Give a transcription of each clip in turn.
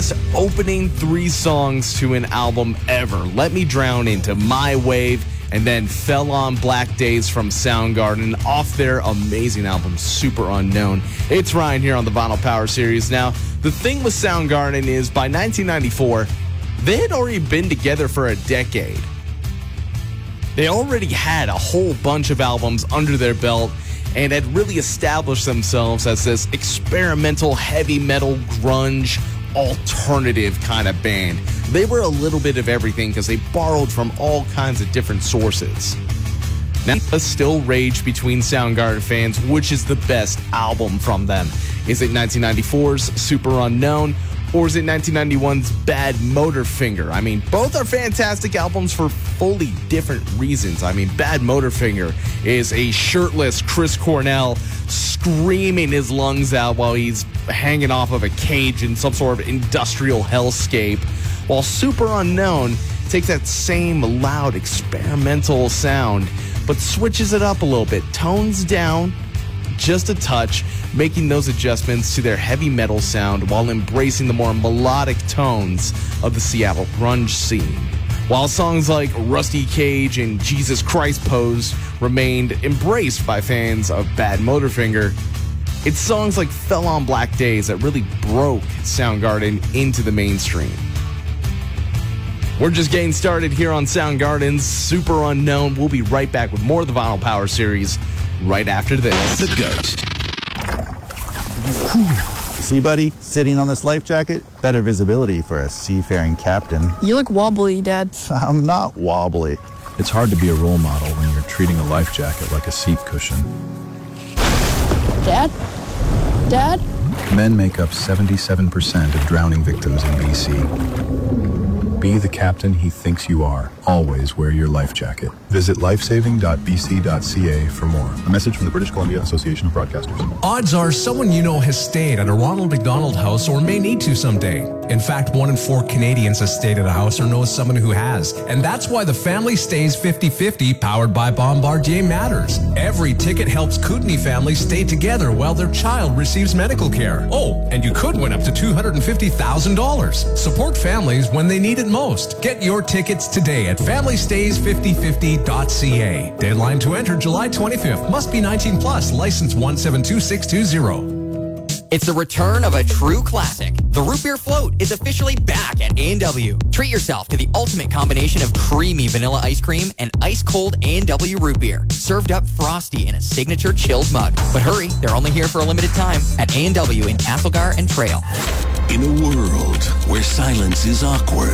best opening 3 songs to an album ever. Let Me Drown into My Wave, and then Fell on Black Days from Soundgarden off their amazing album, Super Unknown. It's Ryan here on the Vinyl Power Series. Now, the thing with Soundgarden is by 1994, they had already been together for a decade. They already had a whole bunch of albums under their belt and had really established themselves as this experimental heavy metal grunge alternative kind of band. They were a little bit of everything because they borrowed from all kinds of different sources. Now, there's still rage between Soundgarden fans, which is the best album from them. Is it 1994's Super Unknown, or is it 1991's Bad Motorfinger? I mean, both are fantastic albums for fully different reasons. I mean, Bad Motorfinger is a shirtless Chris Cornell screaming his lungs out while he's hanging off of a cage in some sort of industrial hellscape, while Super Unknown takes that same loud experimental sound but switches it up a little bit, tones down just a touch, making those adjustments to their heavy metal sound while embracing the more melodic tones of the Seattle grunge scene. While songs like Rusty Cage and Jesus Christ Pose remained embraced by fans of Bad Motorfinger, it's songs like Fell on Black Days that really broke Soundgarden into the mainstream. We're just getting started here on Soundgarden's Super Unknown. We'll be right back with more of the Vinyl Power Series right after this. The Ghost. See, buddy, sitting on this life jacket, better visibility for a seafaring captain. You look wobbly, Dad. I'm not wobbly. It's hard to be a role model when you're treating a life jacket like a seat cushion. Dad? Dad? Men make up 77% of drowning victims in BC. Be the captain he thinks you are. Always wear your life jacket. Visit lifesaving.bc.ca for more. A message from the British Columbia Association of Broadcasters. Odds are someone you know has stayed at a Ronald McDonald House or may need to someday. In fact, 1 in 4 Canadians has stayed at a house or knows someone who has. And that's why the Family Stays 50-50 powered by Bombardier matters. Every ticket helps Kootenai families stay together while their child receives medical care. Oh, and you could win up to $250,000. Support families when they need it most. Get your tickets today at FamilyStays5050.ca. Deadline to enter July 25th. Must be 19 plus. License 172620. It's the return of a true classic. The Root Beer Float is officially back at A&W. Treat yourself to the ultimate combination of creamy vanilla ice cream and ice-cold A&W root beer, served up frosty in a signature chilled mug. But hurry, they're only here for a limited time at A&W in Castlegar and Trail. In a world where silence is awkward,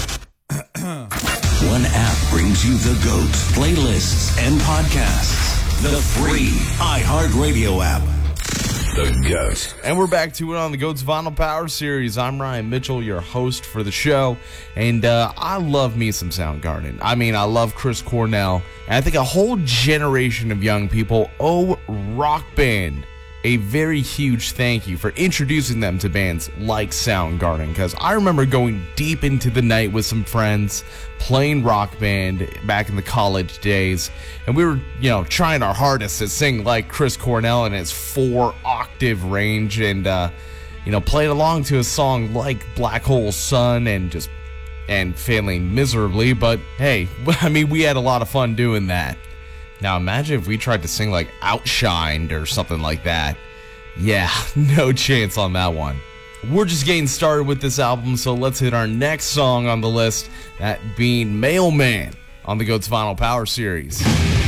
one app brings you the GOAT, playlists, and podcasts. The free iHeartRadio app. The GOAT. And we're back to it on the GOAT's Vinyl Power Series. I'm Ryan Mitchell, your host for the show. And I love me some Soundgarden. I mean, I love Chris Cornell. And I think a whole generation of young people owe Rock Band a very huge thank you for introducing them to bands like Soundgarden, because I remember going deep into the night with some friends playing Rock Band back in the college days, and we were, trying our hardest to sing like Chris Cornell in his 4-octave range, and playing along to a song like Black Hole Sun and failing miserably. But hey, I mean, we had a lot of fun doing that. Now imagine if we tried to sing like Outshined or something like that. Yeah, no chance on that one. We're just getting started with this album, so let's hit our next song on the list, that being Mailman on the GOAT's Vinyl Power Series.